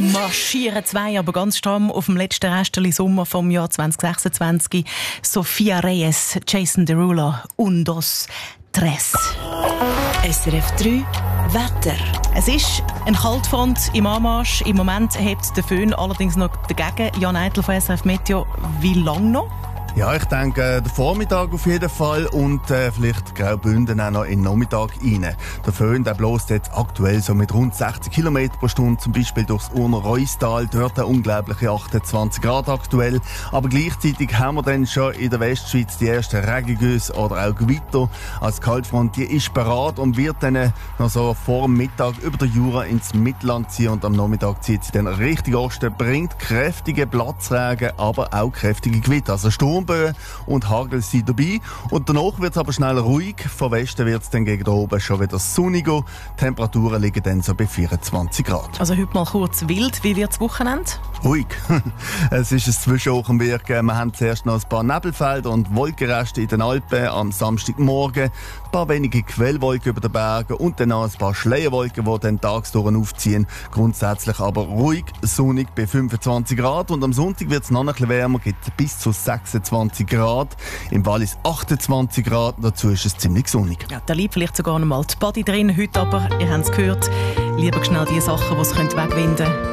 marschieren zwei aber ganz stramm auf dem letzten Restchen Sommer vom Jahr 2026. Sophia Reyes, Jason Derulo, Undos Tres. SRF 3 Wetter. Es ist ein Kaltfront im Anmarsch. Im Moment hebt der Föhn allerdings noch dagegen. Jan Eitel von SRF Meteo, wie lange noch? Ja, ich denke, der Vormittag auf jeden Fall und vielleicht Graubünden auch noch in den Nachmittag rein. Der Föhn, der bläst jetzt aktuell so mit rund 60 km pro Stunde, zum Beispiel durchs Urner-Reustal, dort eine unglaubliche 28 Grad aktuell. Aber gleichzeitig haben wir dann schon in der Westschweiz die ersten Regengüsse oder auch Gewitter. Als Kaltfront, die ist bereit und wird dann noch so vor dem Mittag über den Jura ins Mittelland ziehen und am Nachmittag zieht sie dann richtig Osten, bringt kräftige Platzregen, aber auch kräftige Gewitter. Also Sturmböen und Hagel sind dabei. Und danach wird es aber schnell ruhig. Von Westen wird es dann gegen oben schon wieder sonniger. Die Temperaturen liegen dann so bei 24 Grad. Also heute mal kurz wild. Wie wird das Wochenende? Ruhig. Es ist ein Zwischenhoch am Wirken. Wir haben zuerst noch ein paar Nebelfelder und Wolkenreste in den Alpen am Samstagmorgen. Ein paar wenige Quellwolken über den Bergen und dann noch ein paar Schleierwolken, die dann tagsdurch aufziehen. Grundsätzlich aber ruhig, sonnig bei 25 Grad. Und am Sonntag wird es noch ein bisschen wärmer, gibt bis zu 26 Grad. Im Wallis 28 Grad, dazu ist es ziemlich sonnig. Ja, da liegt vielleicht sogar noch mal die Body drin. Heute aber, ihr habt es gehört, lieber schnell die Sachen, die es wegwinden können.